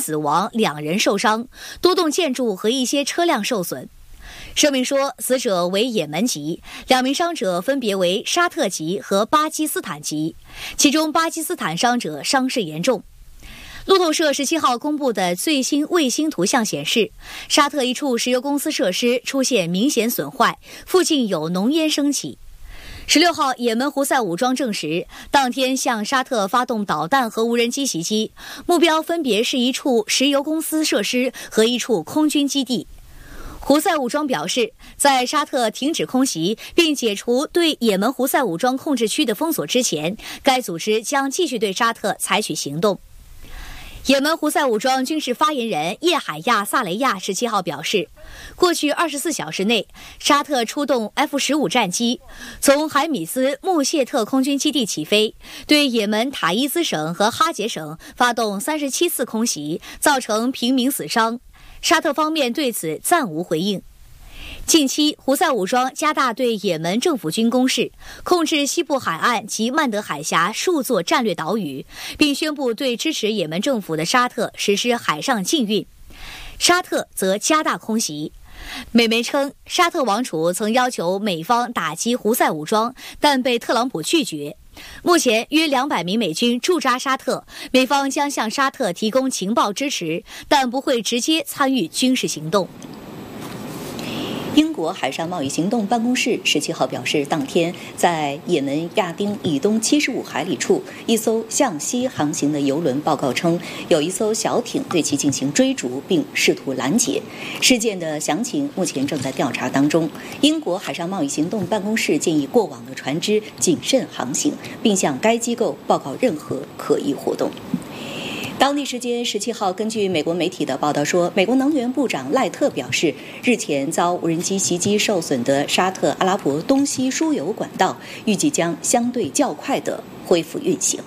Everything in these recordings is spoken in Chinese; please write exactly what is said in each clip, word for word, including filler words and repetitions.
死亡，两人受伤，多栋建筑和一些车辆受损。声明说，死者为也门籍，两名伤者分别为沙特籍和巴基斯坦籍，其中巴基斯坦伤者伤势严重。路透社十七号公布的最新卫星图像显示，沙特一处石油公司设施出现明显损坏，附近有浓烟升起。十六号，也门胡塞武装证实，当天向沙特发动导弹和无人机袭击，目标分别是一处石油公司设施和一处空军基地。胡塞武装表示，在沙特停止空袭并解除对也门胡塞武装控制区的封锁之前，该组织将继续对沙特采取行动。也门胡塞武装军事发言人叶海亚·萨雷亚十七号表示，过去二十四小时内，沙特出动 F 十五 战机，从海米斯穆谢特空军基地起飞，对也门塔伊兹省和哈杰省发动三十七次空袭，造成平民死伤。沙特方面对此暂无回应。近期，胡塞武装加大对也门政府军攻势，控制西部海岸及曼德海峡数座战略岛屿，并宣布对支持也门政府的沙特实施海上禁运。沙特则加大空袭。美媒称，沙特王储曾要求美方打击胡塞武装，但被特朗普拒绝。目前约两百名美军驻扎沙特，美方将向沙特提供情报支持，但不会直接参与军事行动。 英国海上贸易行动办公室十七号表示，当天在也门亚丁以东七十五海里处，一艘向西航行的油轮报告称，有一艘小艇对其进行追逐，并试图拦截。事件的详情目前正在调查当中。英国海上贸易行动办公室建议过往的船只谨慎航行，并向该机构报告任何可疑活动。当地时间十七号，根据美国媒体的报道说，美国能源部长赖特表示，日前遭无人机袭击受损的沙特阿拉伯东西输油管道预计将相对较快地恢复运行。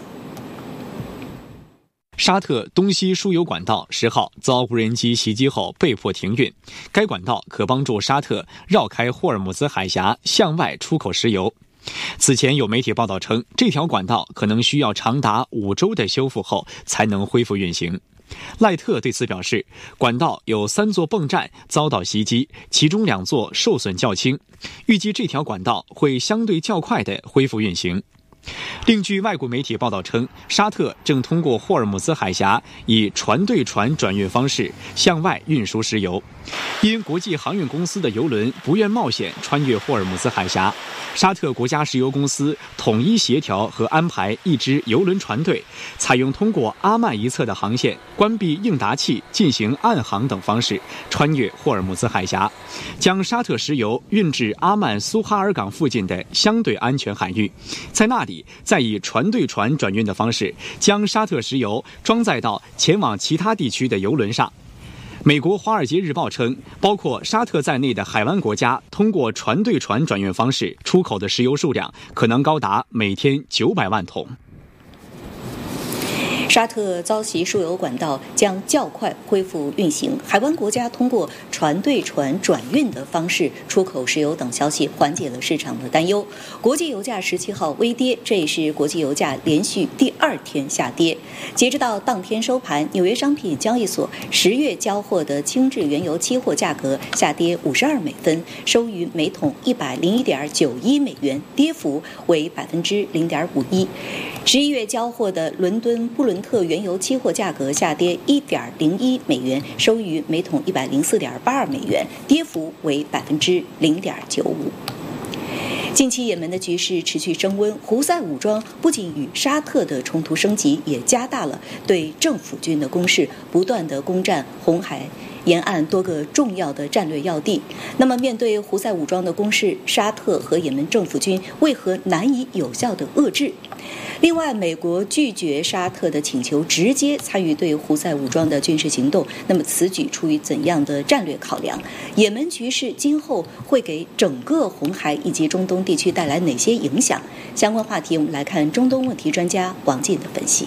沙特东西输油管道十号遭无人机袭击后被迫停运，该管道可帮助沙特绕开霍尔木兹海峡向外出口石油。此前有媒体报道称，这条管道可能需要长达五周的修复后才能恢复运行。赖特对此表示，管道有三座泵站遭到袭击，其中两座受损较轻，预计这条管道会相对较快地恢复运行。另据外国媒体报道称，沙特正通过霍尔木兹海峡以船对船转运方式向外运输石油，因国际航运公司的油轮不愿冒险穿越霍尔木兹海峡，沙特国家石油公司统一协调和安排一支油轮船队，采用通过阿曼一侧的航线关闭应答器进行暗航等方式穿越霍尔木兹海峡，将沙特石油运至阿曼苏哈尔港附近的相对安全海域，在那里再以船对船转运的方式将沙特石油装载到前往其他地区的油轮上。美国《华尔街日报》称，包括沙特在内的海湾国家通过船对船转运方式出口的石油数量可能高达每天九百万桶。 沙特遭袭输油管道将较快恢复运行，海湾国家通过船对船转运的方式出口石油等消息缓解了市场的担忧。国际油价十七号微跌，这也是国际油价连续第二天下跌。截止到当天收盘，纽约商品交易所十月交货的轻质原油期货价格下跌五十二美分，收于每桶一百零一点九一美元，跌幅为百分之零点五一。十一月交货的伦敦布伦特原油期货价格下跌一点零一美元，收于每桶一百零四点八二美元，跌幅为百分之零点九五。近期也门的局势持续升温，胡塞武装不仅与沙特的冲突升级，也加大了对政府军的攻势，不断的攻占红海沿岸多个重要的战略要地。那么面对胡塞武装的攻势，沙特和也门政府军为何难以有效的遏制？另外，美国拒绝沙特的请求，直接参与对胡塞武装的军事行动。那么此举出于怎样的战略考量？也门局势今后会给整个红海以及中东地区带来哪些影响？相关话题我们来看中东问题专家王进的分析。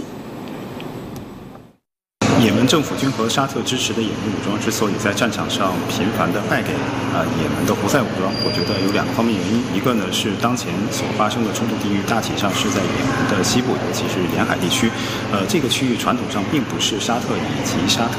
也门政府军和沙特支持的也门武装之所以在战场上频繁地败给啊、呃、也门的胡塞武装，我觉得有两个方面原因。一个呢是当前所发生的冲突地域大体上是在也门的西部，尤其是沿海地区。呃，这个区域传统上并不是沙特以及沙特